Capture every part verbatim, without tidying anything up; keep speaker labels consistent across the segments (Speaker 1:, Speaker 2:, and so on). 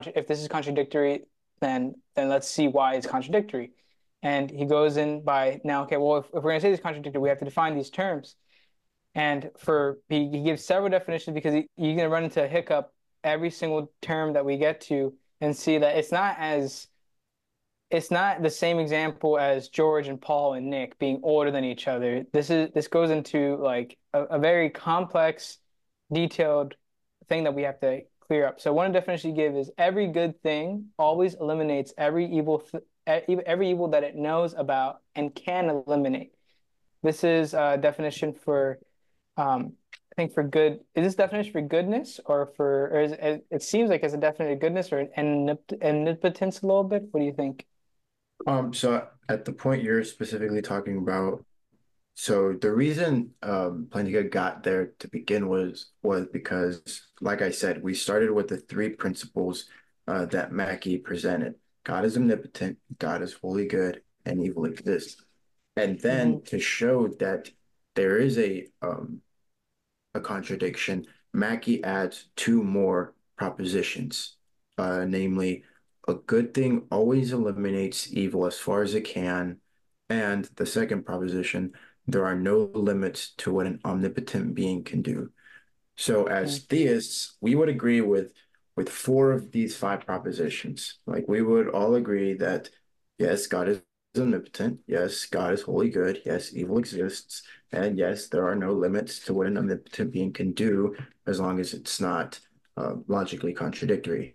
Speaker 1: if this is contradictory, then then let's see why it's contradictory. And he goes in by now, okay, well, if, if we're going to say it's contradictory, we have to define these terms. And for he, he gives several definitions because he, you're going to run into a hiccup every single term that we get to and see that it's not as it's not the same example as George and Paul and Nick being older than each other. This is this goes into like a, a very complex, detailed thing that we have to clear up. So one definition you give is every good thing always eliminates every evil th every evil that it knows about and can eliminate. This is a definition for um, I think for good. Is this definition for goodness or for or is it, it seems like it's a definition of goodness or omnipotence a little bit? What do you think?
Speaker 2: Um, so at the point you're specifically talking about, so the reason um Plantinga got there to begin was was because, like I said, we started with the three principles uh, that Mackie presented. God is omnipotent, God is wholly good, and evil exists. And then
Speaker 1: Hmm.
Speaker 2: to show that there is a um a contradiction, Mackie adds two more propositions, uh, namely, a good thing always eliminates evil as far as it can, and the second proposition, there are no limits to what an omnipotent being can do. So as theists, we would agree with with four of these five propositions. Like we would all agree that yes, God is omnipotent. Yes, God is wholly good. Yes, evil exists. And yes, there are no limits to what an omnipotent being can do as long as it's not uh, logically contradictory.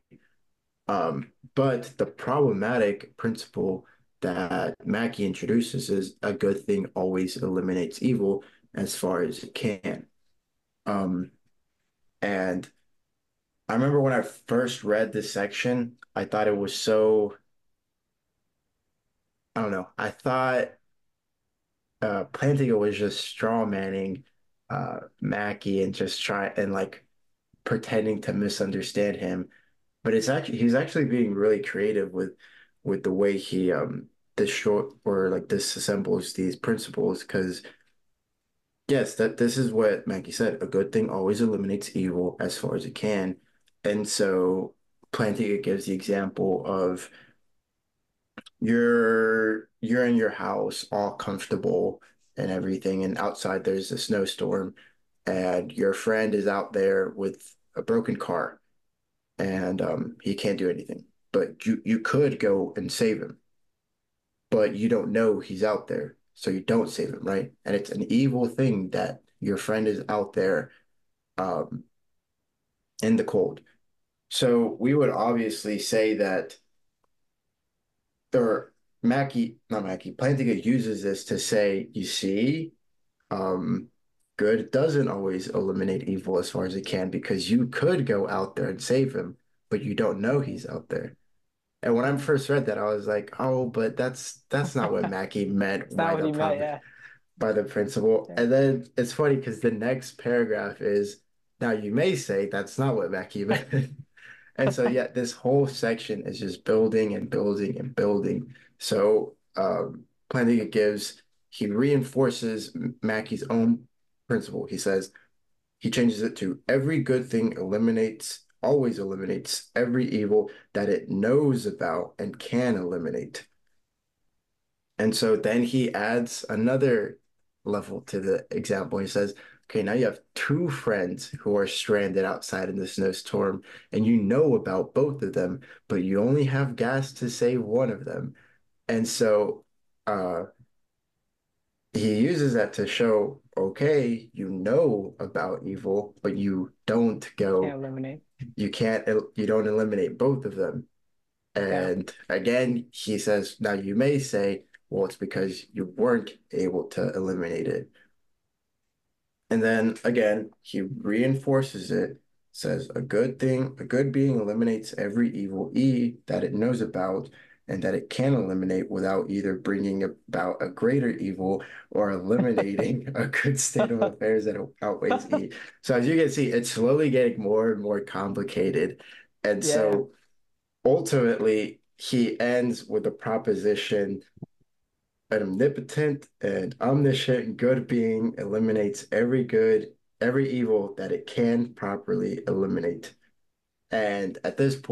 Speaker 2: Um, but the problematic principle that Mackie introduces is a good thing always eliminates evil as far as it can. Um, and I remember when I first read this section, I thought it was so, I don't know, I thought uh Plantinga was just straw manning uh Mackie and just try and like pretending to misunderstand him. But it's actually he's actually being really creative with with the way he um this short or like disassembles these principles because yes, that this is what Mackie said. A good thing always eliminates evil as far as it can. And so Plantinga gives the example of you're you're in your house all comfortable and everything, and outside there's a snowstorm, and your friend is out there with a broken car, and um, he can't do anything. But you you could go and save him, but you don't know he's out there, so you don't save him, right? And it's an evil thing that your friend is out there um, in the cold. So we would obviously say that, or Mackie, not Mackie, Plantinga uses this to say, you see, um, good doesn't always eliminate evil as far as it can because you could go out there and save him, but you don't know he's out there. And when I first read that, I was like, oh, but that's that's not what Mackie meant
Speaker 1: It's not
Speaker 2: by
Speaker 1: what
Speaker 2: the
Speaker 1: he meant,
Speaker 2: prop
Speaker 1: yeah.
Speaker 2: by the principle.
Speaker 1: Yeah.
Speaker 2: And then it's funny because the next paragraph is, now you may say that's not what Mackie meant. And so, yeah, this whole section is just building and building and building. So, um, Plantinga gives, he reinforces Mackey's own principle. He says, he changes it to every good thing eliminates, always eliminates every evil that it knows about and can eliminate. And so then he adds another level to the example. He says, okay, now you have two friends who are stranded outside in the snowstorm, and you know about both of them, but you only have gas to save one of them. And so uh, he uses that to show, okay, you know about evil, but you don't
Speaker 1: Can't
Speaker 2: go,
Speaker 1: eliminate.
Speaker 2: you can't, you don't eliminate both of them.
Speaker 1: Yeah.
Speaker 2: And again, he says, now you may say, well, it's because you weren't able to eliminate it. And then again, he reinforces it, says a good thing, a good being eliminates every evil E that it knows about and that it can eliminate without either bringing about a greater evil or eliminating a good state of affairs that outweighs E. So as you can see, it's slowly getting more and more complicated. And
Speaker 1: Yeah.
Speaker 2: so ultimately, he ends with the proposition an omnipotent and omniscient good being eliminates every good, every evil that it can properly eliminate. And at this point,